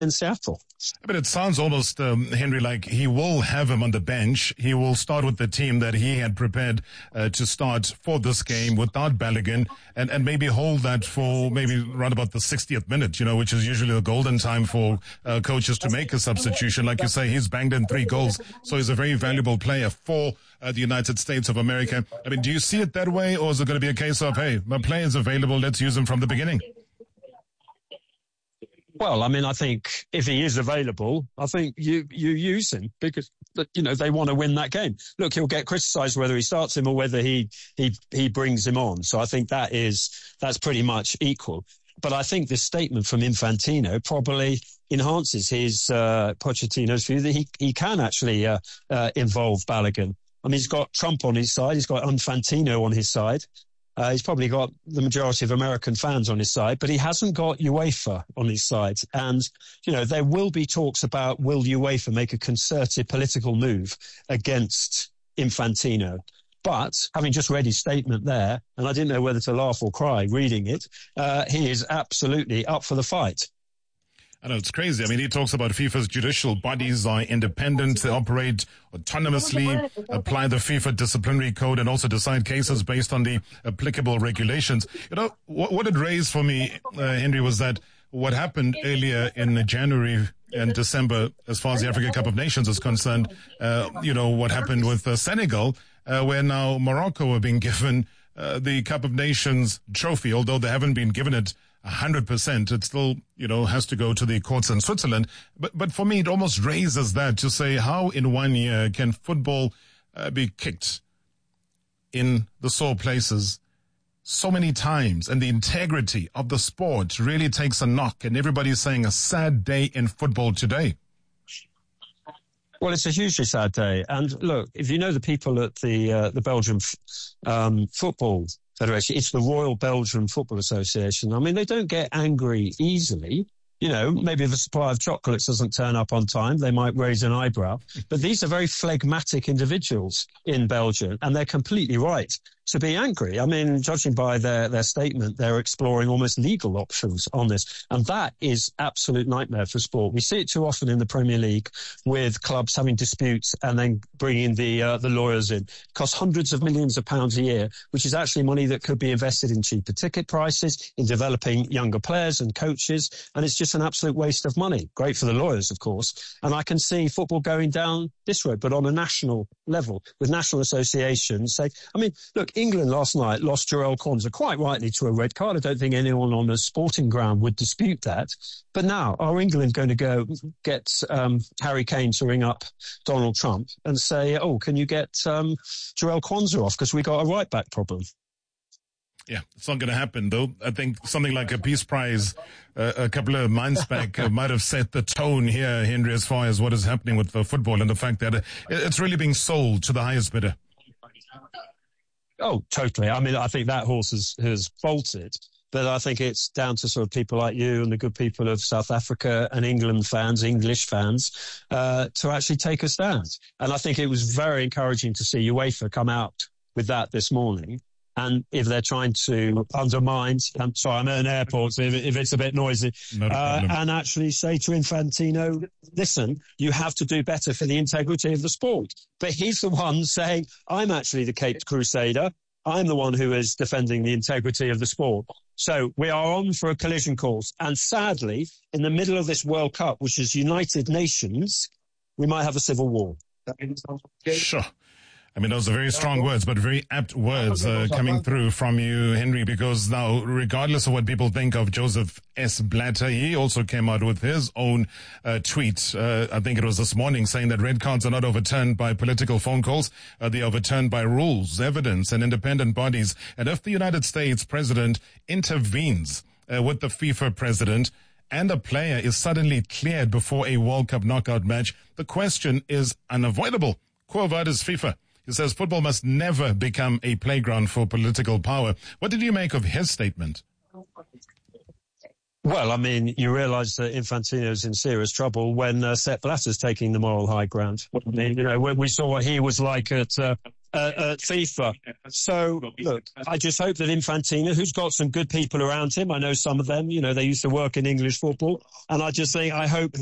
Seattle. But it sounds almost, Henry, like he will have him on the bench. He will start with the team that he had prepared to start for this game without Balogun, and maybe hold that for maybe around about the 60th minute, which is usually the golden time for coaches to make a substitution. Like you say, he's banged in 3 goals, so he's a very valuable player for the United States of America. I mean, do you see it that way, or is it going to be a case of, hey, my player's available, let's use him from the beginning? Well, I mean, I think if he is available, I think you use him because, they want to win that game. Look, he'll get criticised whether he starts him or whether he brings him on. So I think that's pretty much equal. But I think this statement from Infantino probably enhances his Pochettino's view that he can actually involve Balogun. I mean, he's got Trump on his side. He's got Infantino on his side. He's probably got the majority of American fans on his side, but he hasn't got UEFA on his side. And, there will be talks about will UEFA make a concerted political move against Infantino. But having just read his statement there, and I didn't know whether to laugh or cry reading it, he is absolutely up for the fight. I know, it's crazy. I mean, he talks about FIFA's judicial bodies are independent, they operate autonomously, apply the FIFA disciplinary code, and also decide cases based on the applicable regulations. What it raised for me, Henry, was that what happened earlier in January and December, as far as the Africa Cup of Nations is concerned, what happened with Senegal, where now Morocco are being given the Cup of Nations trophy, although they haven't been given it 100%. It still, has to go to the courts in Switzerland. But for me, it almost raises that to say, how in 1 year can football be kicked in the sore places so many times, and the integrity of the sport really takes a knock, and everybody's saying a sad day in football today. Well, it's a hugely sad day. And look, if you know the people at the Belgian football Federation, it's the Royal Belgian Football Association. I mean, they don't get angry easily. Maybe if a supply of chocolates doesn't turn up on time, they might raise an eyebrow. But these are very phlegmatic individuals in Belgium, and they're completely right to be angry. I mean, judging by their statement, they're exploring almost legal options on this. And that is absolute nightmare for sport. We see it too often in the Premier League with clubs having disputes and then bringing the lawyers in. It costs hundreds of millions of pounds a year, which is actually money that could be invested in cheaper ticket prices, in developing younger players and coaches. And it's just an absolute waste of money. Great for the lawyers, of course. And I can see football going down this road, but on a national level, with national associations. Look, England last night lost Jarell Quansah quite rightly to a red card. I don't think anyone on a sporting ground would dispute that. But now, are England going to go get Harry Kane to ring up Donald Trump and say, can you get Jarell Quansah off because we got a right-back problem? Yeah, it's not going to happen, though. I think something like a Peace Prize a couple of months back might have set the tone here, Henry, as far as what is happening with football and the fact that it's really being sold to the highest bidder. Oh, totally. I mean, I think that horse has bolted, but I think it's down to sort of people like you and the good people of South Africa and England fans, English fans, to actually take a stand. And I think it was very encouraging to see UEFA come out with that this morning. And if they're trying to undermine, I'm sorry, I'm at an airport, so if it's a bit noisy, and actually say to Infantino, listen, you have to do better for the integrity of the sport. But he's the one saying, I'm actually the Caped Crusader. I'm the one who is defending the integrity of the sport. So we are on for a collision course. And sadly, in the middle of this World Cup, which is United Nations, we might have a civil war. Sure. I mean, those are very strong words, but very apt words coming through from you, Henry, because now, regardless of what people think of Joseph S. Blatter, he also came out with his own tweet, I think it was this morning, saying that red cards are not overturned by political phone calls. They are overturned by rules, evidence, and independent bodies. And if the United States president intervenes with the FIFA president, and a player is suddenly cleared before a World Cup knockout match, the question is unavoidable. Quo vadis FIFA? He says football must never become a playground for political power. What did you make of his statement? Well, I mean, you realise that Infantino's in serious trouble when Sepp Blatter's taking the moral high ground. I mean, we saw what he was like at at FIFA. So, look, I just hope that Infantino, who's got some good people around him, I know some of them, they used to work in English football, and I just think, I hope